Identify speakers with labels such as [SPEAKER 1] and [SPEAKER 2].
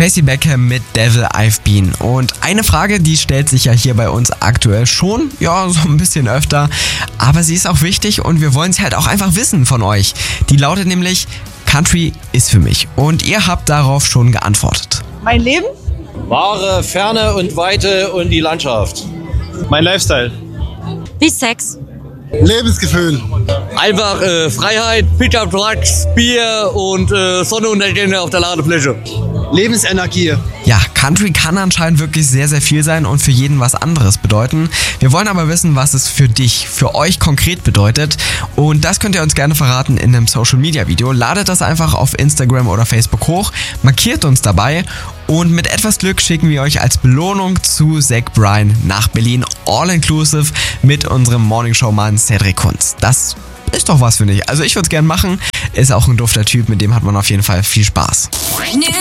[SPEAKER 1] Tracy Becker mit Devil I've Been. Und eine Frage, die stellt sich ja hier bei uns aktuell schon, ja, so ein bisschen öfter, aber sie ist auch wichtig und wir wollen sie halt auch einfach wissen von euch. Die lautet nämlich, Country ist für mich. Und ihr habt darauf schon geantwortet.
[SPEAKER 2] Mein Leben?
[SPEAKER 3] Wahre Ferne und Weite und die Landschaft.
[SPEAKER 4] Mein Lifestyle.
[SPEAKER 5] Wie Sex.
[SPEAKER 6] Lebensgefühl.
[SPEAKER 3] Einfach Freiheit, Pickup Trucks, Bier und Sonnenuntergänge auf der Ladefläche.
[SPEAKER 6] Lebensenergie.
[SPEAKER 1] Ja, Country kann anscheinend wirklich sehr, sehr viel sein und für jeden was anderes bedeuten. Wir wollen aber wissen, was es für dich, für euch konkret bedeutet. Und das könnt ihr uns gerne verraten in einem Social-Media-Video. Ladet das einfach auf Instagram oder Facebook hoch, markiert uns dabei und mit etwas Glück schicken wir euch als Belohnung zu Zach Bryan nach Berlin all-inclusive mit unserem Morningshow-Mann Cedric Kunz. Das ist doch was, finde ich. Also ich würde es gerne machen. Ist auch ein dufter Typ, mit dem hat man auf jeden Fall viel Spaß.